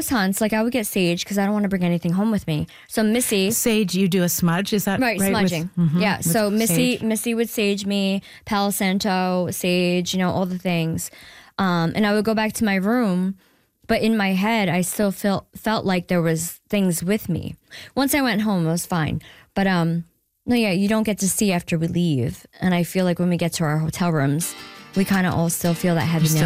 ghost hunts, like I would get sage because I don't want to bring anything home with me. So Missy, Sage, you do a smudge, is that right? Smudging. With So sage. Missy would sage me, Palo Santo, sage, all the things. And I would go back to my room, but in my head, I still felt like there was things with me. Once I went home, it was fine. But no, yeah, you don't get to see after we leave. And I feel like when we get to our hotel rooms, we kind of all still feel that heaviness.